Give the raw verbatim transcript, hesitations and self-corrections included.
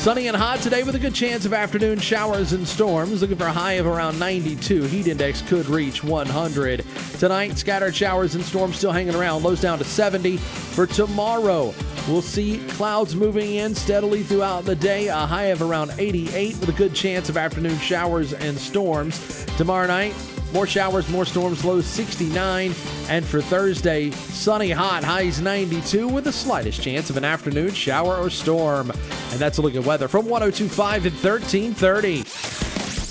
Sunny and hot today with a good chance of afternoon showers and storms. Looking for a high of around ninety-two. Heat index could reach one hundred. Tonight, scattered showers and storms still hanging around. Lows down to seventy. For tomorrow, we'll see clouds moving in steadily throughout the day. A high of around eighty-eight with a good chance of afternoon showers and storms. Tomorrow night, more showers, more storms, lows sixty-nine. And for Thursday, sunny, hot, highs ninety-two with the slightest chance of an afternoon shower or storm. And that's a look at weather from one oh two point five and thirteen thirty.